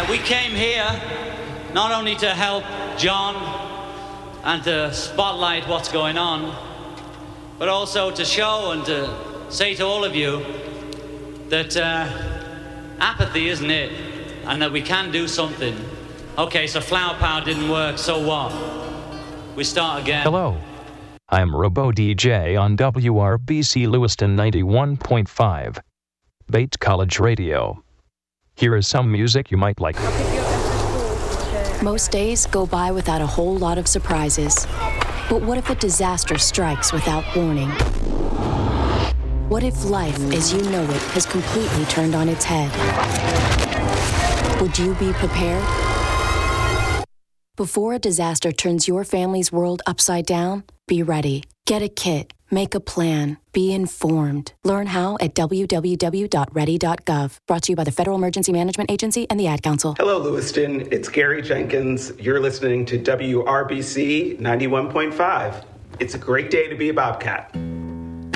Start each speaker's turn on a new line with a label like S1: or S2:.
S1: We came here not only to help John and to spotlight what's going on, but also to show and to say to all of you that apathy isn't it, and that we can do something. Okay, so flower power didn't work, so what? We start again.
S2: Hello, I'm Robo DJ on WRBC Lewiston 91.5, Bates College Radio. Here is some music you might like.
S3: Most days go by without a whole lot of surprises. But what if a disaster strikes without warning? What if life as you know it has completely turned on its head? Would you be prepared? Before a disaster turns your family's world upside down, be ready. Get a kit. Make a plan. Be informed. Learn how at www.ready.gov. Brought to you by the Federal Emergency Management Agency and the Ad Council.
S4: Hello, Lewiston. It's Gary Jenkins. You're listening to WRBC 91.5. It's a great day to be a Bobcat.